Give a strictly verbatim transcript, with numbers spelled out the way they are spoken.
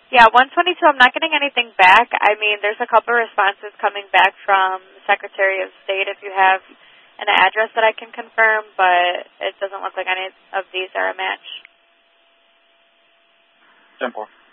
Yeah, one twenty-two, I'm not getting anything back. I mean, there's a couple of responses coming back from the Secretary of State if you have an address that I can confirm, but it doesn't look like any of these are a match. Simple.